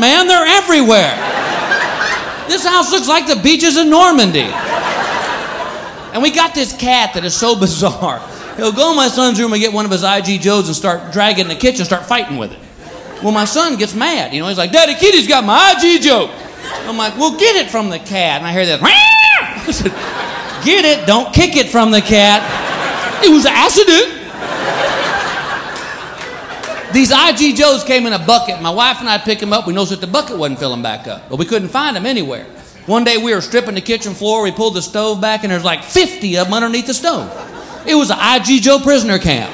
man. They're everywhere. This house looks like the beaches in Normandy. And we got this cat that is so bizarre. He'll go in my son's room and get one of his IG Joes and start dragging it in the kitchen and start fighting with it. Well, my son gets mad. He's like, Daddy, Kitty's got my IG Joe. I'm like, well, get it from the cat. And I hear that. I said, get it, don't kick it from the cat. It was an accident. These IG Joes came in a bucket. My wife and I picked them up. We noticed that the bucket wasn't filling back up, but we couldn't find them anywhere. One day we were stripping the kitchen floor. We pulled the stove back, and there's like 50 of them underneath the stove. It was an IG Joe prisoner camp.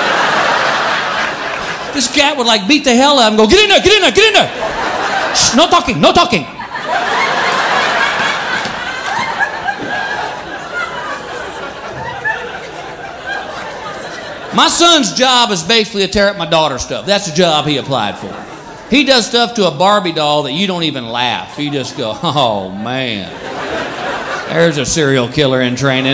This cat would like beat the hell out of him and go, get in there, get in there, get in there. Shh, no talking, no talking. My son's job is basically to tear up my daughter's stuff. That's the job he applied for. He does stuff to a Barbie doll that you don't even laugh. You just go, oh, man. There's a serial killer in training.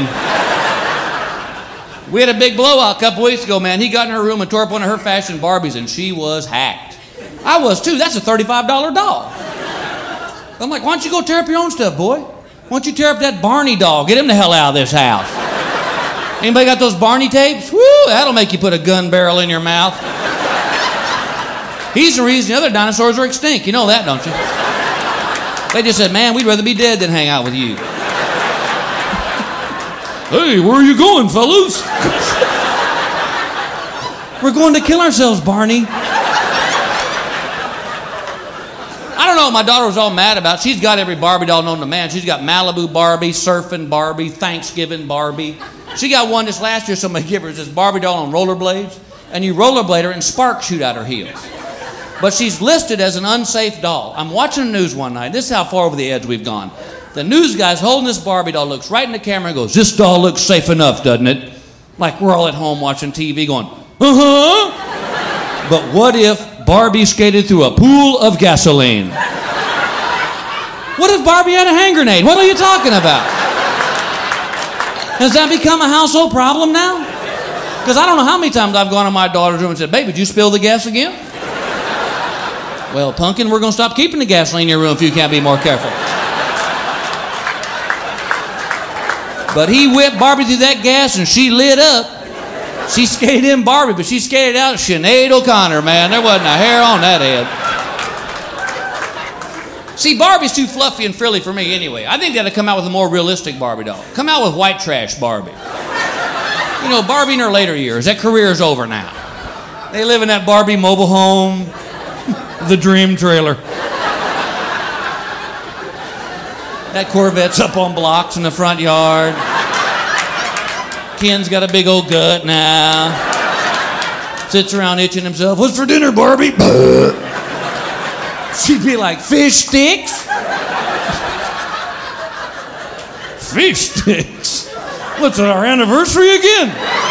We had a big blowout a couple weeks ago, man. He got in her room and tore up one of her fashion Barbies, and she was hacked. I was, too. That's a $35 doll. I'm like, why don't you go tear up your own stuff, boy? Why don't you tear up that Barney doll? Get him the hell out of this house. Anybody got those Barney tapes? Woo, that'll make you put a gun barrel in your mouth. He's the reason the other dinosaurs are extinct. You know that, don't you? They just said, man, we'd rather be dead than hang out with you. Hey, where are you going, fellas? We're going to kill ourselves, Barney. I don't know what my daughter was all mad about. She's got every Barbie doll known to man. She's got Malibu Barbie, Surfing Barbie, Thanksgiving Barbie. She got one this last year, somebody gave her this Barbie doll on rollerblades, and you rollerblade her and sparks shoot out her heels. But she's listed as an unsafe doll. I'm watching the news one night. This is how far over the edge we've gone. The news guy's holding this Barbie doll, looks right in the camera and goes, this doll looks safe enough, doesn't it? Like we're all at home watching TV going, uh-huh. But what if Barbie skated through a pool of gasoline? What if Barbie had a hand grenade? What are you talking about? Has that become a household problem now? Because I don't know how many times I've gone to my daughter's room and said, babe, did you spill the gas again? Well, Pumpkin, we're going to stop keeping the gasoline in your room if you can't be more careful. But he whipped Barbie through that gas and she lit up. She skated in Barbie, but she skated out Sinead O'Connor, man. There wasn't a hair on that head. See, Barbie's too fluffy and frilly for me anyway. I think they ought to come out with a more realistic Barbie doll. Come out with white trash Barbie. You know, Barbie in her later years, that career is over now. They live in that Barbie mobile home, the dream trailer. That Corvette's up on blocks in the front yard. Ken's got a big old gut now. Sits around itching himself. What's for dinner, Barbie? She'd be like, fish sticks? Fish sticks? What's our anniversary again?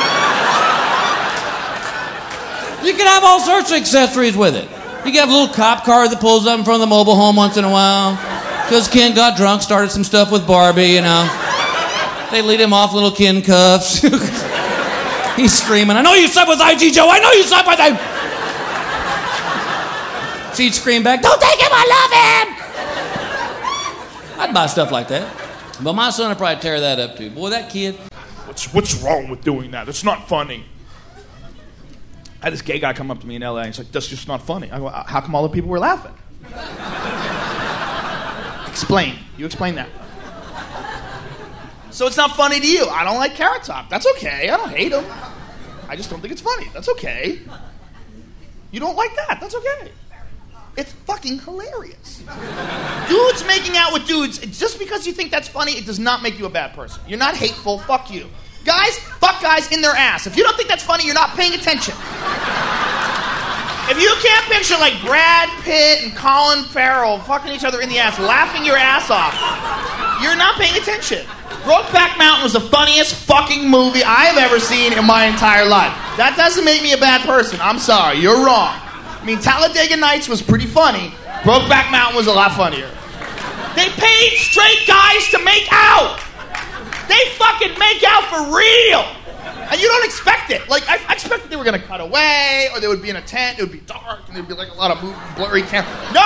You can have all sorts of accessories with it. You can have a little cop car that pulls up in front of the mobile home once in a while. Because Ken got drunk, started some stuff with Barbie, you know. They lead him off little Ken cuffs. He's screaming, I know you slept with IG Joe, I know you slept with him! She'd scream back, don't take him, I love him! I'd buy stuff like that. But my son would probably tear that up too. Boy, that kid. What's wrong with doing that? It's not funny. I had this gay guy come up to me in LA and he's like, that's just not funny. I go, how come all the people were laughing? Explain. You explain that. So it's not funny to you. I don't like Carrot Top. That's okay. I don't hate him. I just don't think it's funny. That's okay. You don't like that. That's okay. It's fucking hilarious. Dudes making out with dudes, just because you think that's funny, it does not make you a bad person. You're not hateful. Fuck you. Guys, fuck guys in their ass. If you don't think that's funny, you're not paying attention. If you can't picture like Brad Pitt and Colin Farrell fucking each other in the ass, laughing your ass off, you're not paying attention. Brokeback Mountain was the funniest fucking movie I've ever seen in my entire life. That doesn't make me a bad person. I'm sorry. You're wrong. I mean, Talladega Nights was pretty funny. Brokeback Mountain was a lot funnier. They paid straight guys to make out. They fucking make out for real. And you don't expect it. Like, I expected they were going to cut away, or they would be in a tent, it would be dark, and there'd be like a lot of blurry camera. No!